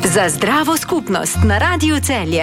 Za zdravo skupnost na Radiu Celje.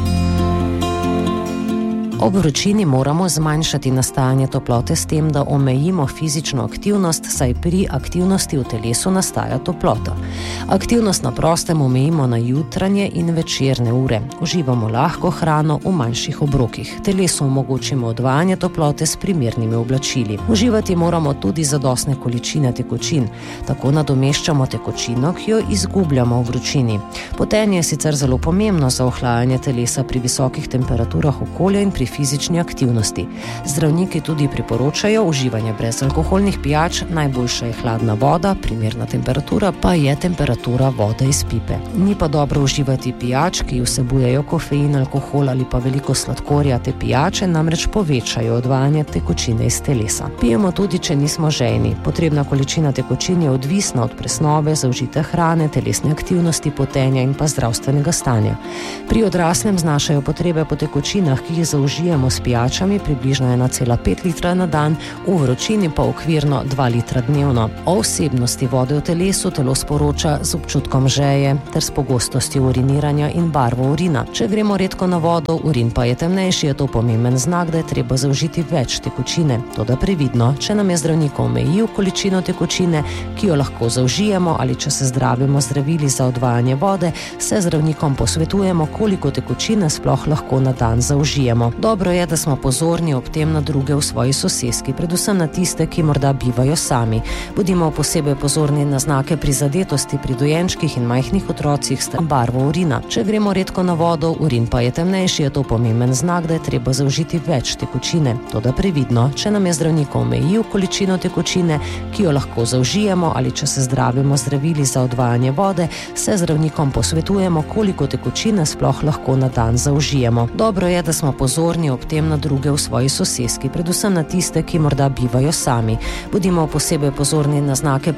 Ob vročini moramo zmanjšati nastajanje toplote s tem, da omejimo fizično aktivnost, saj pri aktivnosti v telesu nastaja toplota. Aktivnost na prostem omejimo na jutranje in večerne ure. Uživamo lahko hrano v manjših obrokih. Telesu omogočimo odvajanje toplote s primernimi oblačili. Uživati moramo tudi zadostne količine tekočin. Tako nadomeščamo tekočino, ki jo izgubljamo v vročini. Potenje je sicer zelo pomembno za ohlajanje telesa pri visokih temperaturah okolja in pri fizični aktivnosti. Zdravniki tudi priporočajo uživanje brezalkoholnih pijač, najboljša je hladna voda, primerna temperatura pa je temperatura vode iz pipe. Ni pa dobro uživati pijač, ki vsebujejo kofein, alkohol ali pa veliko sladkorja. Te pijače namreč povečajo odvajanje tekočine iz telesa. Pijemo tudi, če nismo žejni. Potrebna količina tekočin je odvisna od presnove, zaužite hrane, telesne aktivnosti, potenja in pa zdravstvenega stanja. Pri odraslem znašajo potrebe po tekočinah, ki jih zaužijemo s pijačami, približno 1,5 litra na dan, v vročini pa okvirno 2 litra dnevno. O vsebnosti vode v telesu telo sporoča z občutkom žeje ter s pogostostjo uriniranja in barvo urina. Če gremo redko na vodo, urin pa je temnejši, je to pomemben znak, da je treba zaužiti več tekočine. Toda previdno, če nam je zdravnik omejil količino tekočine, ki jo lahko zaužijemo, ali če se zdravimo zdravili za odvajanje vode, se zdravnikom posvetujemo, koliko tekočine sploh lahko na dan zaužijemo. Dobro je, da smo pozorni ob tem na druge v svoji soseski, predvsem na tiste, ki morda bivajo sami. Bodimo posebej pozorni na znake prizadetosti pri dojenčkih in majhnih otrocih s barvo urina. Če gremo redko na vodo, urin pa je temnejši, je to pomemben znak, da je treba zaužiti več tekočine. Toda previdno, če nam je zdravnik omejil količino tekočine, ki jo lahko zaužijemo, ali če se zdravimo zdravili za odvajanje vode, se zdravnikom posvetujemo, koliko tekočine sploh lahko na dan zaužijemo. Dobro je, da smo pozorni ob tem na druge v svoji soseski, predvsem na tiste, ki morda bivajo sami. Bodimo posebej pozorni na znake